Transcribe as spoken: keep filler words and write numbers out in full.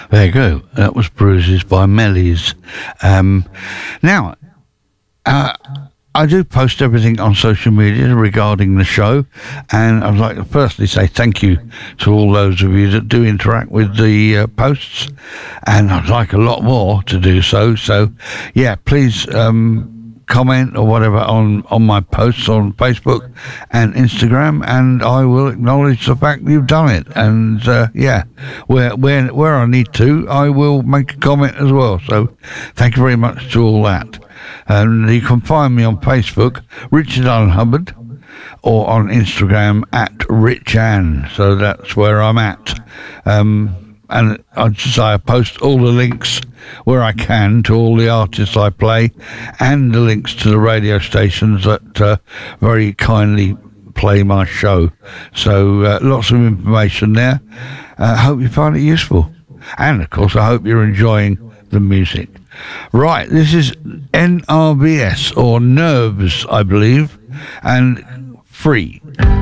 There you go. That was Bruises by Mellies. Um, now, uh, I do post everything on social media regarding the show, and I'd like to firstly say thank you to all those of you that do interact with the uh, posts, and I'd like a lot more to do so. So, yeah, please um, comment or whatever on, on my posts on Facebook and Instagram, and I will acknowledge the fact you've done it. And uh, yeah, where where where I need to, I will make a comment as well. So, thank you very much to all that. And you can find me on Facebook, Richard Allen Hubbard, or on Instagram at Rich Ann. So that's where I'm at. Um, and I just say I post all the links where I can to all the artists I play, and the links to the radio stations that uh, very kindly play my show. So uh, lots of information there. I uh, hope you find it useful. And of course, I hope you're enjoying the music. Right, this is N R B S, or Nerves, I believe, and Free.